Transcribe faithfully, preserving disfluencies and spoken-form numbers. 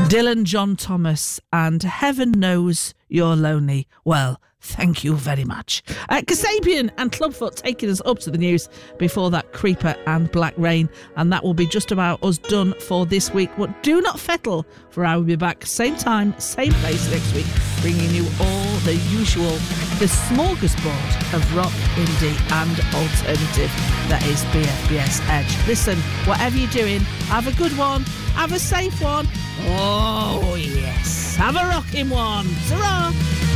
Dylan John Thomas and Heaven Knows You're Lonely. Well, thank you very much. Uh, Kasabian and Clubfoot taking us up to the news before that, Creeper and Black Rain. And that will be just about us done for this week. But do not fettle, for I will be back same time, same place next week, bringing you all the usual, the smorgasbord of rock, indie and alternative that is B F B S Edge. Listen, whatever you're doing, have a good one, have a safe one. Oh yes, have a rocking one. Ta-ra!